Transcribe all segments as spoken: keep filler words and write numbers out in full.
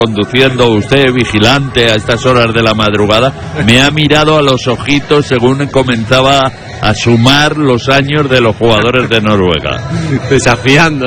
conduciendo, usted vigilante a estas horas de la madrugada, me ha mirado a los ojitos según comenzaba a sumar los años de los jugadores de Noruega. Desafiando.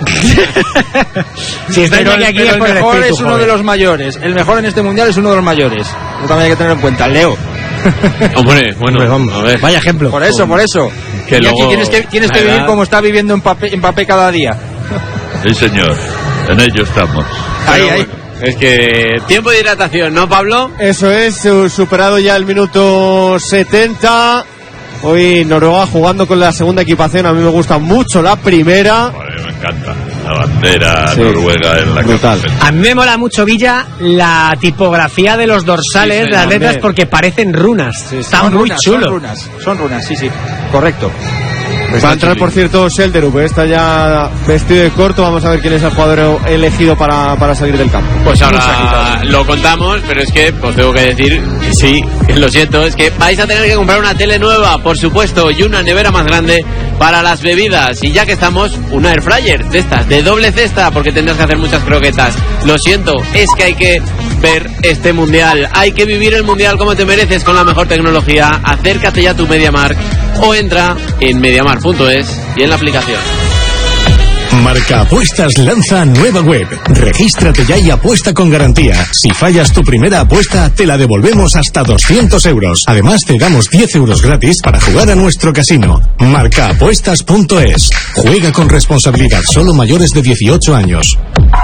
Si está pero aquí, el, aquí pero es el por el mejor espíritu, es uno joven. de los mayores. El mejor en este mundial es uno de los mayores. Eso también hay que tenerlo en cuenta. Leo. Hombre, bueno, Hombre, vamos, a ver. vaya ejemplo. Por eso, por eso. Que y luego, aquí tienes que, tienes que la vivir edad- como está viviendo Mbappé, Mbappé cada día. Sí, señor, en ello estamos. Ahí, Pero ahí. bueno, es que tiempo de hidratación, ¿no, Pablo? Eso es, su- superado ya el minuto setenta. Hoy Noruega jugando con la segunda equipación. A mí me gusta mucho la primera. Joder, me encanta la bandera Sí, noruega en la brutal. camiseta. A mí me mola mucho, Villa, la tipografía de los dorsales, Sí, sí, las letras, también. porque parecen runas. Está Son muy runas, chulo. Son runas, son runas, sí, sí. Correcto. Va a entrar, por cierto, Selderup. Está ya vestido de corto. Vamos a ver quién es el jugador elegido para, para salir del campo. Pues ahora lo contamos, pero es que os tengo que decir, que sí, que lo siento, es que vais a tener que comprar una tele nueva, por supuesto, y una nevera más grande para las bebidas. Y ya que estamos, una air fryer de estas, de doble cesta, porque tendrás que hacer muchas croquetas. Lo siento, es que hay que ver este mundial, hay que vivir el mundial como te mereces con la mejor tecnología. Acércate ya a tu MediaMarkt o entra en mediamarkt punto es y en la aplicación. Marca Apuestas lanza nueva web. Regístrate ya y apuesta con garantía. Si fallas tu primera apuesta, te la devolvemos hasta doscientos euros. Además, te damos diez euros gratis para jugar a nuestro casino. Marca Apuestas punto es. Juega con responsabilidad. Solo mayores de dieciocho años.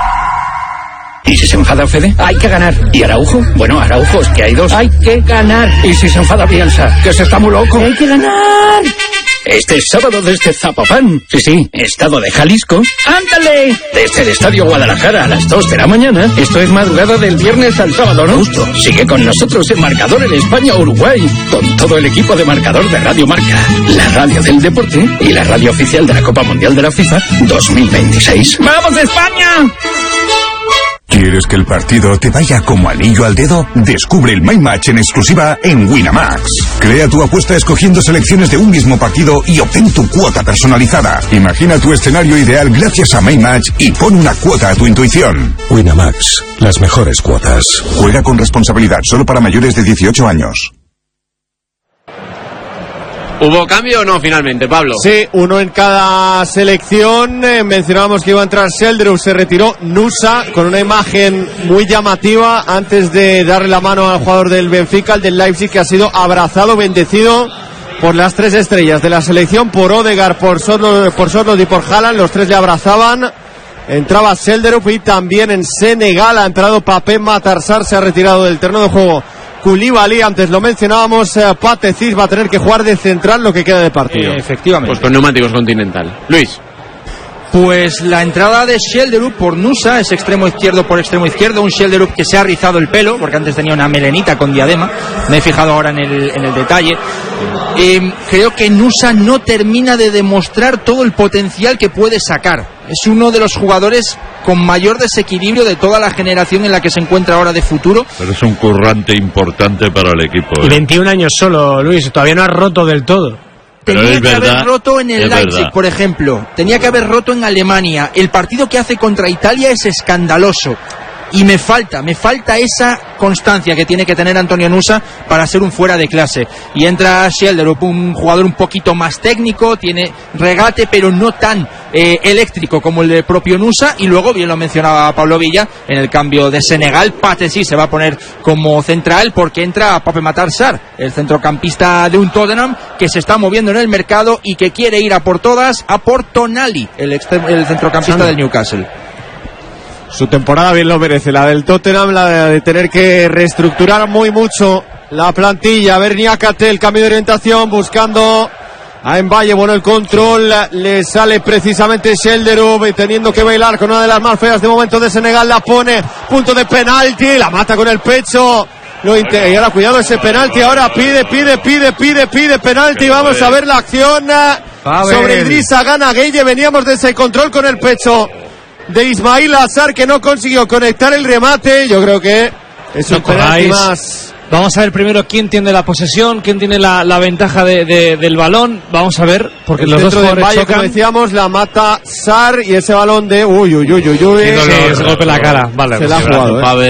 ¿Y si se enfada Fede? Hay que ganar. ¿Y Araujo? Bueno, Araujo, es que hay dos. Hay que ganar. ¿Y si se enfada Bielsa? Que se está muy loco. Hay que ganar. Este sábado desde Zapopan. Sí, sí, estado de Jalisco. ¡Ándale! Desde el Estadio Guadalajara a las dos de la mañana. Esto es madrugada del viernes al sábado, ¿no? Justo. Sigue con nosotros en Marcador en España-Uruguay. Con todo el equipo de Marcador de Radio Marca. La radio del deporte y la radio oficial de la Copa Mundial de la FIFA dos mil veintiséis. ¡Vamos, España! ¿Quieres que el partido te vaya como anillo al dedo? Descubre el My Match en exclusiva en Winamax. Crea tu apuesta escogiendo selecciones de un mismo partido y obtén tu cuota personalizada. Imagina tu escenario ideal gracias a My Match y pon una cuota a tu intuición. Winamax, las mejores cuotas. Juega con responsabilidad, solo para mayores de dieciocho años. ¿Hubo cambio o no finalmente, Pablo? Sí, uno en cada selección. Eh, mencionábamos que iba a entrar Selderup, se retiró Nusa con una imagen muy llamativa antes de darle la mano al jugador del Benfica, el del Leipzig, que ha sido abrazado, bendecido por las tres estrellas de la selección, por Odegaard, por Sorloth, por Sorloth y por Haaland. Los tres le abrazaban. Entraba Selderup y también en Senegal ha entrado Papé Matar Sarr, se ha retirado del terreno de juego Koulibaly, antes lo mencionábamos. eh, Pate Ciss va a tener que jugar de central lo que queda de partido. Eh, efectivamente. Pues con neumáticos Continental. Luis. Pues la entrada de Selderup por Nusa es extremo izquierdo por extremo izquierdo. Un Selderup que se ha rizado el pelo, porque antes tenía una melenita con diadema. Me he fijado ahora en el, en el detalle. Eh, creo que Nusa no termina de demostrar todo el potencial que puede sacar. Es uno de los jugadores con mayor desequilibrio de toda la generación en la que se encuentra ahora de futuro. Pero es un currante importante para el equipo. Y ¿eh? veintiún años solo, Luis, todavía no ha roto del todo. Pero Tenía es que verdad, haber roto en el es Leipzig, verdad. por ejemplo. Tenía que haber roto en Alemania. El partido que hace contra Italia es escandaloso. Y me falta, me falta esa constancia que tiene que tener Antonio Nusa para ser un fuera de clase. Y entra Selderup, un jugador un poquito más técnico, tiene regate, pero no tan eh, eléctrico como el de propio Nusa. Y luego, bien lo mencionaba Pablo Villa, en el cambio de Senegal, Pate Ciss se va a poner como central porque entra Papé Matar Sarr, el centrocampista de un Tottenham que se está moviendo en el mercado y que quiere ir a por todas, a por Tonali, el, extremo, el centrocampista del Newcastle. Su temporada bien lo merece, la del Tottenham, la de tener que reestructurar muy mucho la plantilla. Berniacate, el cambio de orientación, buscando a Mbaye, bueno, el control, le sale precisamente Selderup y teniendo que bailar con una de las más feas de momento de Senegal, la pone, punto de penalti, la mata con el pecho. Lo inte- y ahora cuidado ese penalti, ahora pide, pide, pide, pide, pide penalti. Vamos a ver la acción sobre Idrissa Gana Gueye. Veníamos de ese control con el pecho de Ismail Assar, que no consiguió conectar el remate. Yo creo que es No un penalti corráis. más Vamos a ver primero quién tiene la posesión, quién tiene la, la ventaja de, de, del balón. Vamos a ver, porque el los dos jugadores Valle, chocan. como decíamos, la mata Sar y ese balón de uy, uy, uy, uy, uy. Sí, Sí, ese golpe en la cara. Vale, se la ha pues, jugado, ¿eh?